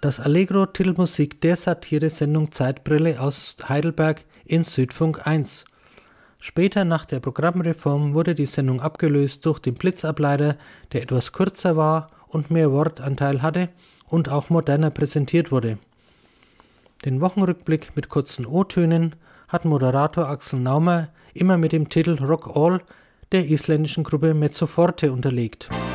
das Allegro-Titelmusik der Satire-Sendung Zeitbrille aus Heidelberg in Südfunk 1. Später nach der Programmreform wurde die Sendung abgelöst durch den Blitzableiter, der etwas kürzer war und mehr Wortanteil hatte und auch moderner präsentiert wurde. Den Wochenrückblick mit kurzen O-Tönen hat Moderator Axel Naumer immer mit dem Titel Rock All der isländischen Gruppe Mezzoforte unterlegt.